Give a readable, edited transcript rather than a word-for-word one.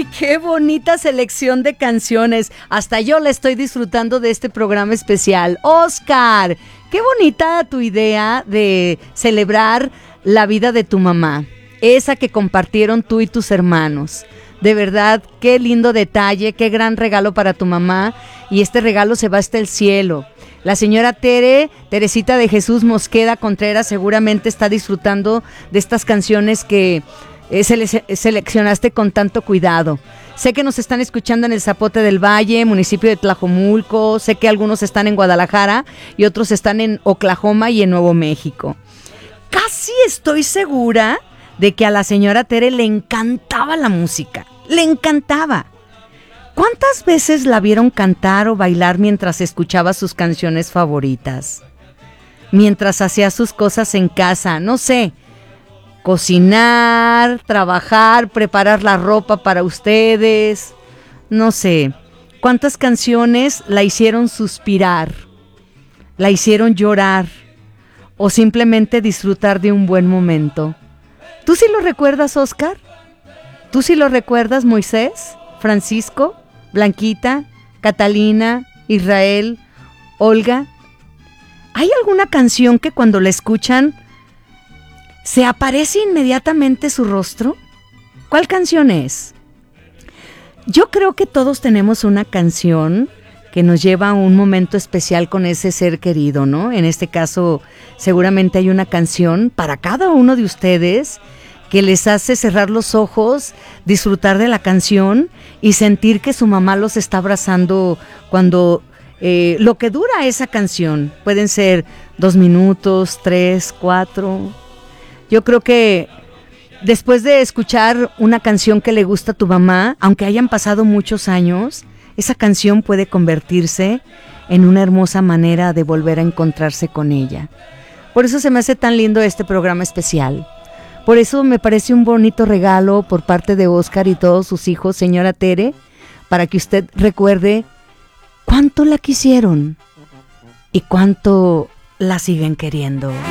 Qué bonita selección de canciones. Hasta yo la estoy disfrutando de este programa especial. Oscar, qué bonita tu idea de celebrar la vida de tu mamá. Esa que compartieron tú y tus hermanos. De verdad, qué lindo detalle, qué gran regalo para tu mamá. Y este regalo se va hasta el cielo. La señora Teresita de Jesús Mosqueda Contreras seguramente está disfrutando de estas canciones que seleccionaste con tanto cuidado. Sé que nos están escuchando en el Zapote del Valle, municipio de Tlajomulco. Sé que algunos están en Guadalajara y otros están en Oklahoma y en Nuevo México. Casi estoy segura de que a la señora Tere le encantaba la música. Le encantaba. ¿Cuántas veces la vieron cantar o bailar mientras escuchaba sus canciones favoritas? Mientras hacía sus cosas en casa, no sé, cocinar, trabajar, preparar la ropa para ustedes, no sé. ¿Cuántas canciones la hicieron suspirar, la hicieron llorar o simplemente disfrutar de un buen momento? ¿Tú sí lo recuerdas, Oscar? ¿Tú sí lo recuerdas, Moisés, Francisco, Blanquita, Catalina, Israel, Olga? ¿Hay alguna canción que cuando la escuchan se aparece inmediatamente su rostro? ¿Cuál canción es? Yo creo que todos tenemos una canción que nos lleva a un momento especial con ese ser querido, ¿no? En este caso, seguramente hay una canción para cada uno de ustedes que les hace cerrar los ojos, disfrutar de la canción y sentir que su mamá los está abrazando cuando lo que dura esa canción. Pueden ser 2 minutos, 3, 4. Yo creo que después de escuchar una canción que le gusta a tu mamá, aunque hayan pasado muchos años, esa canción puede convertirse en una hermosa manera de volver a encontrarse con ella. Por eso se me hace tan lindo este programa especial. Por eso me parece un bonito regalo por parte de Oscar y todos sus hijos, señora Tere, para que usted recuerde cuánto la quisieron y cuánto la siguen queriendo.